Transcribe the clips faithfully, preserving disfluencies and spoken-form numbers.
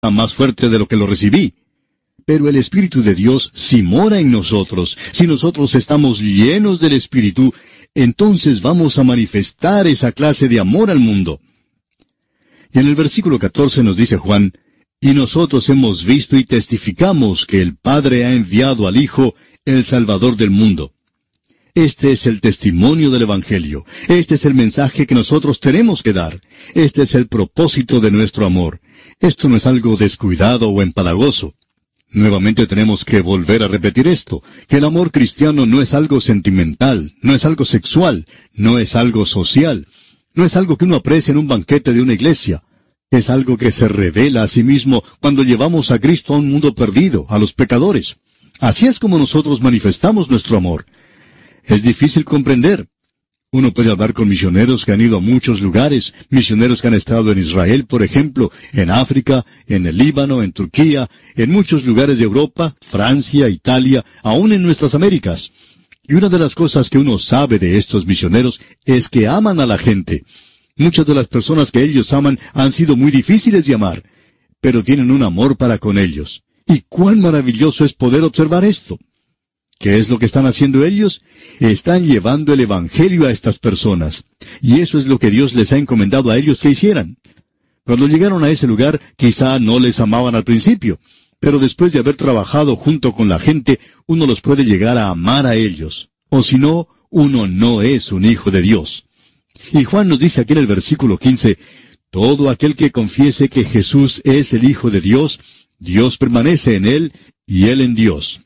más fuerte de lo que lo recibí. Pero el Espíritu de Dios, si mora en nosotros, si nosotros estamos llenos del Espíritu, entonces vamos a manifestar esa clase de amor al mundo. Y en el versículo catorce nos dice Juan, y nosotros hemos visto y testificamos que el Padre ha enviado al Hijo, el Salvador del mundo. Este es el testimonio del Evangelio. Este es el mensaje que nosotros tenemos que dar. Este es el propósito de nuestro amor. Esto no es algo descuidado o empalagoso. Nuevamente tenemos que volver a repetir esto, que el amor cristiano no es algo sentimental, no es algo sexual, no es algo social, no es algo que uno aprecia en un banquete de una iglesia. Es algo que se revela a sí mismo cuando llevamos a Cristo a un mundo perdido, a los pecadores. Así es como nosotros manifestamos nuestro amor. Es difícil comprender. Uno puede hablar con misioneros que han ido a muchos lugares, misioneros que han estado en Israel, por ejemplo, en África, en el Líbano, en Turquía, en muchos lugares de Europa, Francia, Italia, aún en nuestras Américas. Y una de las cosas que uno sabe de estos misioneros es que aman a la gente. Muchas de las personas que ellos aman han sido muy difíciles de amar, pero tienen un amor para con ellos. Y cuán maravilloso es poder observar esto. ¿Qué es lo que están haciendo ellos? Están llevando el Evangelio a estas personas. Y eso es lo que Dios les ha encomendado a ellos que hicieran. Cuando llegaron a ese lugar, quizá no les amaban al principio, pero después de haber trabajado junto con la gente, uno los puede llegar a amar a ellos. O si no, uno no es un hijo de Dios. Y Juan nos dice aquí en el versículo quince, todo aquel que confiese que Jesús es el Hijo de Dios, Dios permanece en él y él en Dios.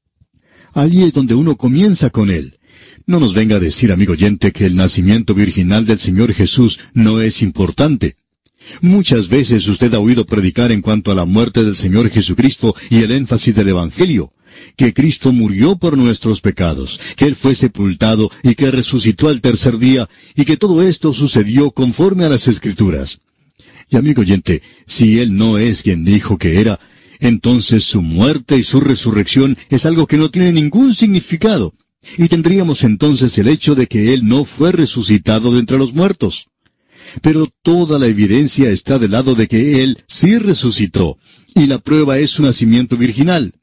Allí es donde uno comienza con Él. No nos venga a decir, amigo oyente, que el nacimiento virginal del Señor Jesús no es importante. Muchas veces usted ha oído predicar en cuanto a la muerte del Señor Jesucristo y el énfasis del Evangelio, que Cristo murió por nuestros pecados, que Él fue sepultado y que resucitó al tercer día, y que todo esto sucedió conforme a las Escrituras. Y amigo oyente, si Él no es quien dijo que era, entonces su muerte y su resurrección es algo que no tiene ningún significado. Y tendríamos entonces el hecho de que Él no fue resucitado de entre los muertos. Pero toda la evidencia está del lado de que Él sí resucitó, y la prueba es su nacimiento virginal.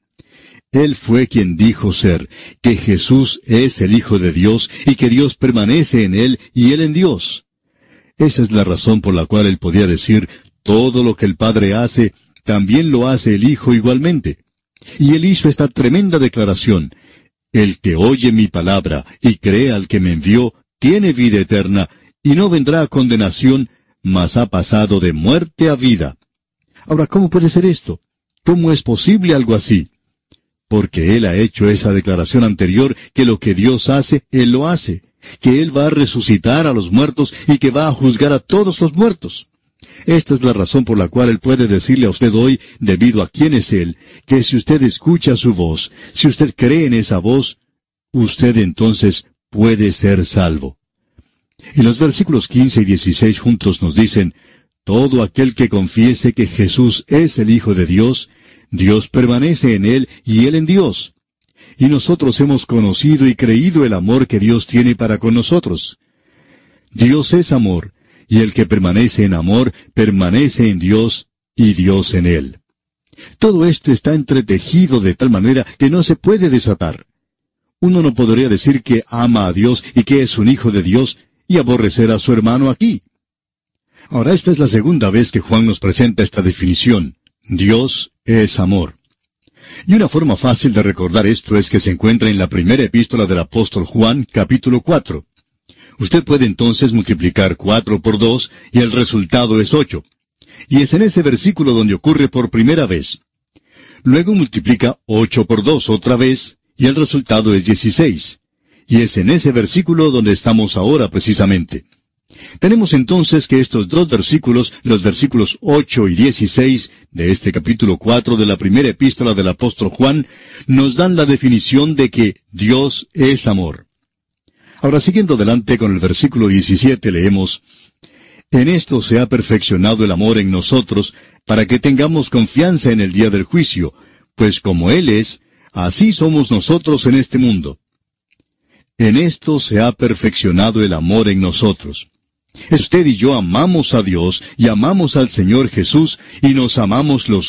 Él fue quien dijo ser, que Jesús es el Hijo de Dios, y que Dios permanece en Él y Él en Dios. Esa es la razón por la cual Él podía decir, todo lo que el Padre hace, también lo hace el Hijo igualmente. Y Él hizo esta tremenda declaración, el que oye mi palabra y cree al que me envió, tiene vida eterna, y no vendrá a condenación, mas ha pasado de muerte a vida. Ahora, ¿cómo puede ser esto? ¿Cómo es posible algo así? Porque Él ha hecho esa declaración anterior, que lo que Dios hace, Él lo hace, que Él va a resucitar a los muertos y que va a juzgar a todos los muertos. Esta es la razón por la cual Él puede decirle a usted hoy, debido a quién es Él, que si usted escucha su voz, si usted cree en esa voz, usted entonces puede ser salvo. Y los versículos quince y dieciséis juntos nos dicen, todo aquel que confiese que Jesús es el Hijo de Dios, Dios permanece en Él y Él en Dios. Y nosotros hemos conocido y creído el amor que Dios tiene para con nosotros. Dios es amor, y el que permanece en amor, permanece en Dios, y Dios en él. Todo esto está entretejido de tal manera que no se puede desatar. Uno no podría decir que ama a Dios y que es un hijo de Dios, y aborrecer a su hermano aquí. Ahora, esta es la segunda vez que Juan nos presenta esta definición. Dios es amor. Y una forma fácil de recordar esto es que se encuentra en la primera epístola del apóstol Juan, capítulo cuatro. Usted puede entonces multiplicar cuatro por dos, y el resultado es ocho. Y es en ese versículo donde ocurre por primera vez. Luego multiplica ocho por dos otra vez, y el resultado es dieciséis. Y es en ese versículo donde estamos ahora precisamente. Tenemos entonces que estos dos versículos, los versículos ocho y dieciséis de este capítulo cuatro de la primera epístola del apóstol Juan, nos dan la definición de que Dios es amor. Ahora, siguiendo adelante con el versículo diecisiete, leemos, en esto se ha perfeccionado el amor en nosotros, para que tengamos confianza en el día del juicio, pues como Él es, así somos nosotros en este mundo. En esto se ha perfeccionado el amor en nosotros. Usted y yo amamos a Dios y amamos al Señor Jesús y nos amamos los